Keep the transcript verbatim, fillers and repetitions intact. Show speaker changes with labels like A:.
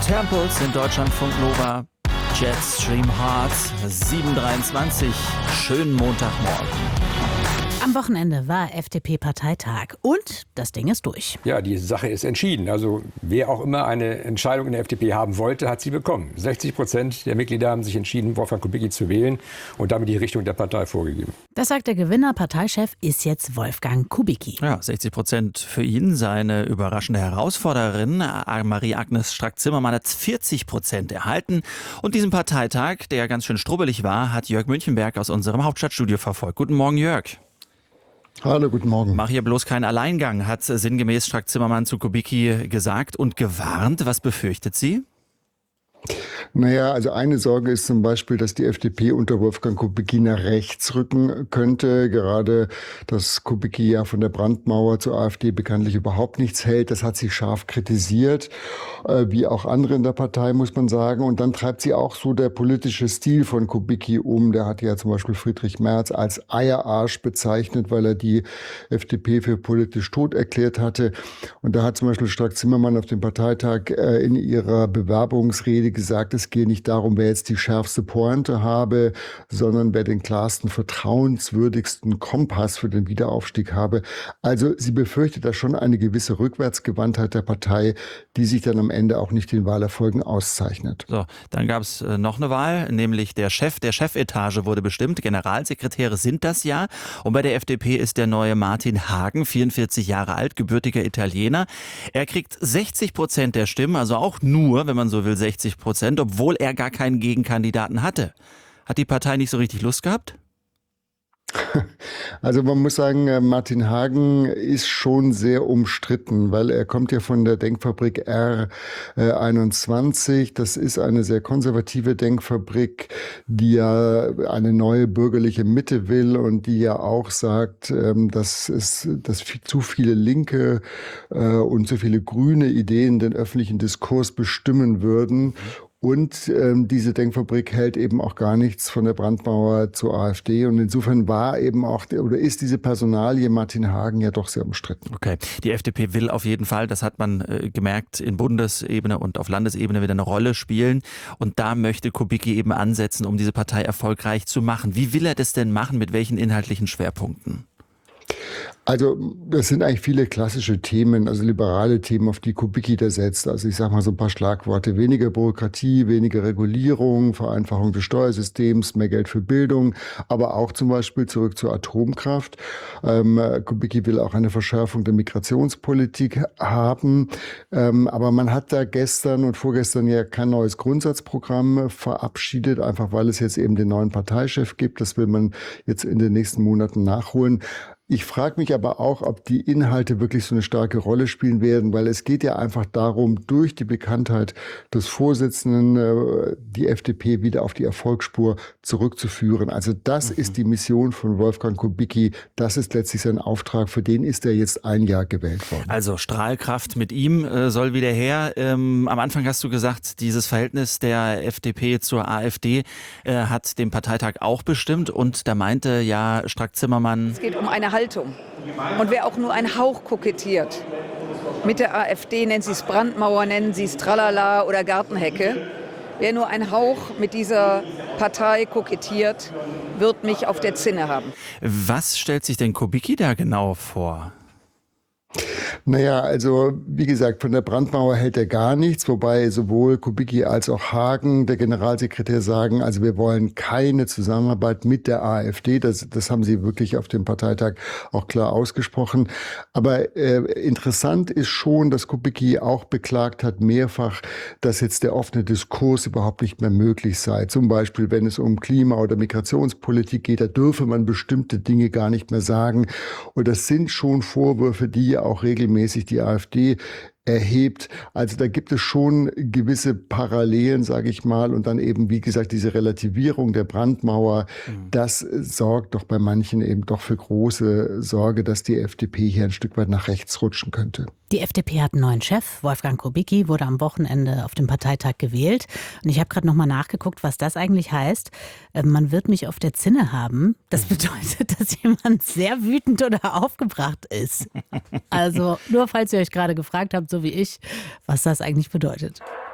A: Temples in Deutschlandfunk Nova. Jetstream Hearts sieben dreiundzwanzig. Schönen Montagmorgen.
B: Am Wochenende war F D P-Parteitag und das Ding ist durch.
C: Ja, die Sache ist entschieden. Also wer auch immer eine Entscheidung in der F D P haben wollte, hat sie bekommen. sechzig Prozent der Mitglieder haben sich entschieden, Wolfgang Kubicki zu wählen und damit die Richtung der Partei vorgegeben.
B: Das sagt der Gewinner. Parteichef ist jetzt Wolfgang Kubicki.
A: Ja, sechzig Prozent für ihn. Seine überraschende Herausforderin, Marie-Agnes Strack-Zimmermann, hat vierzig Prozent erhalten. Und diesen Parteitag, der ganz schön strubbelig war, hat Jörg Münchenberg aus unserem Hauptstadtstudio verfolgt. Guten Morgen, Jörg.
D: Hallo, guten Morgen.
A: Mach hier bloß keinen Alleingang, hat sinngemäß Strack-Zimmermann zu Kubicki gesagt und gewarnt. Was befürchtet sie?
D: Naja, also eine Sorge ist zum Beispiel, dass die F D P unter Wolfgang Kubicki nach rechts rücken könnte. Gerade, dass Kubicki ja von der Brandmauer zur AfD bekanntlich überhaupt nichts hält. Das hat sie scharf kritisiert, wie auch andere in der Partei, muss man sagen. Und dann treibt sie auch so der politische Stil von Kubicki um. Der hat ja zum Beispiel Friedrich Merz als Eierarsch bezeichnet, weil er die F D P für politisch tot erklärt hatte. Und da hat zum Beispiel Strack-Zimmermann auf dem Parteitag in ihrer Bewerbungsrede gesagt, es gehe nicht darum, wer jetzt die schärfste Pointe habe, sondern wer den klarsten, vertrauenswürdigsten Kompass für den Wiederaufstieg habe. Also sie befürchtet da schon eine gewisse Rückwärtsgewandtheit der Partei, die sich dann am Ende auch nicht in Wahlerfolgen auszeichnet.
A: So, dann gab es noch eine Wahl, nämlich der Chef der Chefetage wurde bestimmt. Generalsekretäre sind das ja. Und bei der F D P ist der neue Martin Hagen, vierundvierzig Jahre alt, gebürtiger Italiener. Er kriegt sechzig Prozent der Stimmen, also auch nur, wenn man so will, sechzig Prozent, obwohl er gar keinen Gegenkandidaten hatte. Hat die Partei nicht so richtig Lust gehabt?
D: Also man muss sagen, Martin Hagen ist schon sehr umstritten, weil er kommt ja von der Denkfabrik R einundzwanzig. Das ist eine sehr konservative Denkfabrik, die ja eine neue bürgerliche Mitte will und die ja auch sagt, dass es dass zu viele linke und zu viele grüne Ideen den öffentlichen Diskurs bestimmen würden. Und ähm, diese Denkfabrik hält eben auch gar nichts von der Brandmauer zur AfD. Und insofern war eben auch, oder ist diese Personalie Martin Hagen ja doch sehr umstritten.
A: Okay, die F D P will auf jeden Fall, das hat man äh, gemerkt, in Bundesebene und auf Landesebene wieder eine Rolle spielen. Und da möchte Kubicki eben ansetzen, um diese Partei erfolgreich zu machen. Wie will er das denn machen? Mit welchen inhaltlichen Schwerpunkten?
D: Also das sind eigentlich viele klassische Themen, also liberale Themen, auf die Kubicki da setzt. Also ich sage mal so ein paar Schlagworte: weniger Bürokratie, weniger Regulierung, Vereinfachung des Steuersystems, mehr Geld für Bildung, aber auch zum Beispiel zurück zur Atomkraft. Ähm, Kubicki will auch eine Verschärfung der Migrationspolitik haben, ähm, aber man hat da gestern und vorgestern ja kein neues Grundsatzprogramm verabschiedet, einfach weil es jetzt eben den neuen Parteichef gibt. Das will man jetzt in den nächsten Monaten nachholen. Ich frage mich aber auch, ob die Inhalte wirklich so eine starke Rolle spielen werden, weil es geht ja einfach darum, durch die Bekanntheit des Vorsitzenden die F D P wieder auf die Erfolgsspur zurückzuführen. Also das mhm. ist die Mission von Wolfgang Kubicki. Das ist letztlich sein Auftrag. Für den ist er jetzt ein Jahr gewählt worden.
A: Also Strahlkraft mit ihm äh, soll wieder her. Ähm, am Anfang hast du gesagt, dieses Verhältnis der F D P zur AfD äh, hat den Parteitag auch bestimmt. Und da meinte ja Strack-Zimmermann...
E: Es geht um eine Haltung. Und wer auch nur ein Hauch kokettiert mit der AfD, nennen Sie es Brandmauer, nennen Sie es Tralala oder Gartenhecke, wer nur ein Hauch mit dieser Partei kokettiert, wird mich auf der Zinne haben.
A: Was stellt sich denn Kubicki da genau vor?
D: Naja, also wie gesagt, von der Brandmauer hält er gar nichts, wobei sowohl Kubicki als auch Hagen, der Generalsekretär, sagen, also wir wollen keine Zusammenarbeit mit der AfD. Das, das haben sie wirklich auf dem Parteitag auch klar ausgesprochen. Aber äh, interessant ist schon, dass Kubicki auch beklagt hat mehrfach, dass jetzt der offene Diskurs überhaupt nicht mehr möglich sei. Zum Beispiel, wenn es um Klima- oder Migrationspolitik geht, da dürfe man bestimmte Dinge gar nicht mehr sagen. Und das sind schon Vorwürfe, die auch regelmäßig die AfD erhebt. Also da gibt es schon gewisse Parallelen, sage ich mal. Und dann eben, wie gesagt, diese Relativierung der Brandmauer, mhm. das sorgt doch bei manchen eben doch für große Sorge, dass die F D P hier ein Stück weit nach rechts rutschen könnte.
B: Die F D P hat einen neuen Chef. Wolfgang Kubicki wurde am Wochenende auf dem Parteitag gewählt. Und ich habe gerade noch mal nachgeguckt, was das eigentlich heißt. Man wird mich auf der Zinne haben. Das bedeutet, dass jemand sehr wütend oder aufgebracht ist. Also nur falls ihr euch gerade gefragt habt, so wie ich, was das eigentlich bedeutet.